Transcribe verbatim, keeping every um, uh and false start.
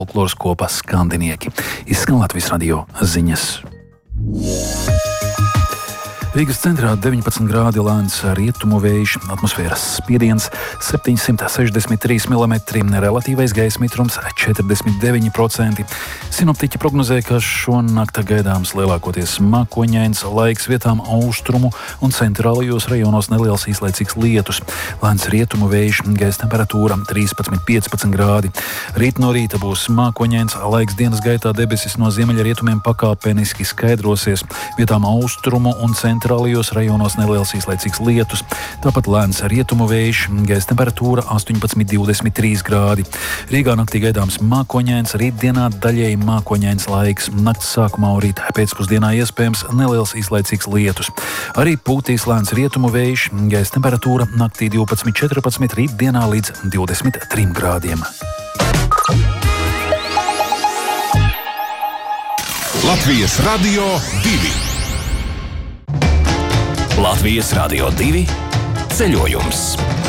folkloras kopa Skandinieki. Izskan Latvijas radio ziņas. Rīgas centrā deviņpadsmit grādi lēns rietumu vējš, atmosfēras spiediens septiņsimt sešdesmit trīs milimetri, relatīvais gaisa mitrums četrdesmit deviņi procenti. Sinoptiķi prognozē, ka šonakt gaidāms lielākoties mākoņains laiks, vietām austrumu un centrālajos rajonos neliels īslaicīgs lietus. Lēns rietumu vējš, gaisa temperatūra trīspadsmit piecpadsmit grādi. Rīt no rīta būs mākoņains laiks, dienas gaitā debesis no ziemeļa rietumiem pakāpeniski skaidrosies, vietām austrumu un centrālajos Centrālajos rajonos neliels īslaicīgs lietus, tāpat lēns rietumu vējš, gaisa temperatūra astoņpadsmit divdesmit trīs grādi. Rīgā naktī gaidāms mākoņains, rītdienā daļēji mākoņains laiks, nakts sākumā un rīt pēcpusdienā iespējams neliels īslaicīgs lietus. Arī pūtīs lēns rietumu vējš, gaisa temperatūra naktī divpadsmit četrpadsmit, rītdienā līdz divdesmit trim grādiem. Latvijas radio divi. Latvijas radio divi ceļojums.